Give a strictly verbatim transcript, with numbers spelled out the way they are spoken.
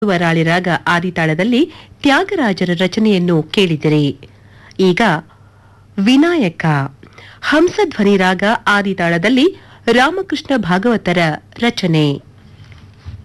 ವರಾಳಿ ರಾಗ ಆದಿತಾಳದಲ್ಲಿ ತ್ಯಾಗರಾಜರ ರಚನೆಯನ್ನು ಕೇಳಿದಿರಿ. ಈಗ ವಿನಾಯಕ ಹಂಸಧ್ವನಿ ರಾಗ ಆದಿತಾಳದಲ್ಲಿ ರಾಮಕೃಷ್ಣ ಭಾಗವತರ ರಚನೆ.